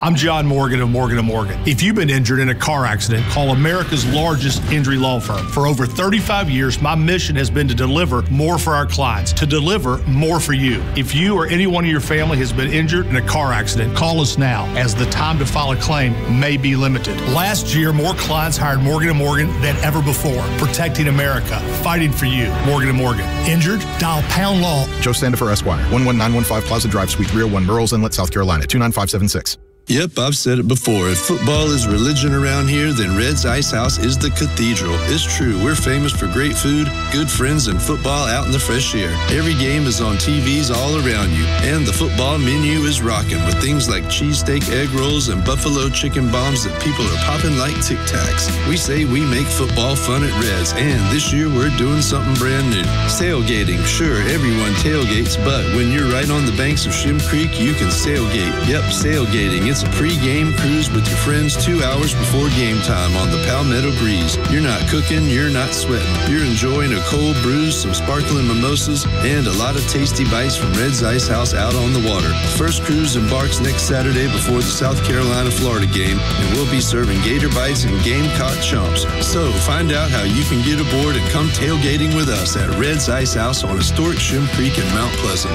I'm John Morgan of Morgan & Morgan. If you've been injured in a car accident, call America's largest injury law firm. For over 35 years, my mission has been to deliver more for our clients, to deliver more for you. If you or anyone in your family has been injured in a car accident, call us now, as the time to file a claim may be limited. Last year, more clients hired Morgan & Morgan than ever before, protecting America, fighting for you. Morgan & Morgan. Injured? Dial pound law. Joe Standifer, Esquire, 11915 Plaza Drive, Suite 301, Burroughs Inlet, South Carolina, 29576. Yep, I've said it before. If football is religion around here, then Red's Ice House is the cathedral. It's true. We're famous for great food, good friends, and football out in the fresh air. Every game is on TVs all around you. And the football menu is rocking with things like cheesesteak egg rolls and buffalo chicken bombs that people are popping like Tic Tacs. We say we make football fun at Red's, and this year we're doing something brand new. Tailgating. Sure, everyone tailgates, but when you're right on the banks of Shim Creek, you can sailgate. Yep, sailgating. It's a pre-game cruise with your friends 2 hours before game time on the Palmetto Breeze. You're not cooking, you're not sweating. You're enjoying a cold brew, some sparkling mimosas, and a lot of tasty bites from Red's Ice House out on the water. The first cruise embarks next Saturday before the South Carolina-Florida game, and we'll be serving gator bites and Gamecock chomps. So find out how you can get aboard and come tailgating with us at Red's Ice House on historic Shim Creek in Mount Pleasant.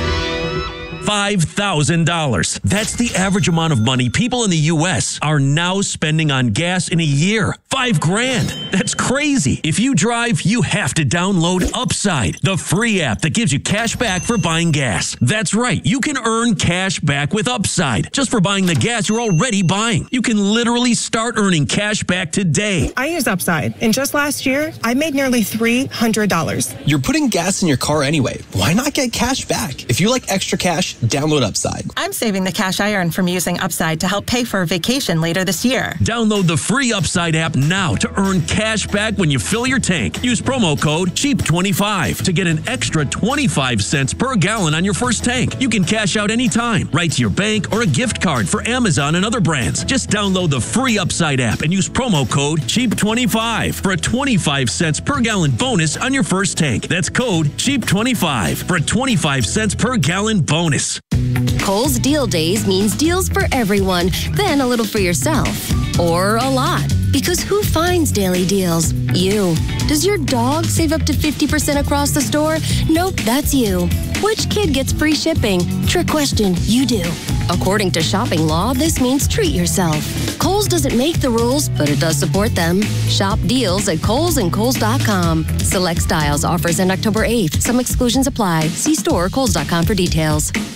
$5,000. That's the average amount of money people in the U.S. are now spending on gas in a year. $5,000. That's crazy. If you drive, you have to download Upside, the free app that gives you cash back for buying gas. That's right. You can earn cash back with Upside just for buying the gas you're already buying. You can literally start earning cash back today. I use Upside, and just last year, I made nearly $300. You're putting gas in your car anyway. Why not get cash back? If you like extra cash, download Upside. I'm saving the cash I earn from using Upside to help pay for a vacation later this year. Download the free Upside app now to earn cash back when you fill your tank. Use promo code CHEAP25 to get an extra 25 cents per gallon on your first tank. You can cash out anytime, right to your bank or a gift card for Amazon and other brands. Just download the free Upside app and use promo code CHEAP25 for a 25 cents per gallon bonus on your first tank. That's code CHEAP25 for a 25 cents per gallon bonus. Kohl's Deal Days means deals for everyone, then a little for yourself. Or a lot. Because who finds daily deals? You. Does your dog save up to 50% across the store? Nope, that's you. Which kid gets free shipping? Trick question, you do. According to shopping law, this means treat yourself. Kohl's doesn't make the rules, but it does support them. Shop deals at Kohl's and Kohl's.com. Select styles offers end October 8th. Some exclusions apply. See store or Kohl's.com for details.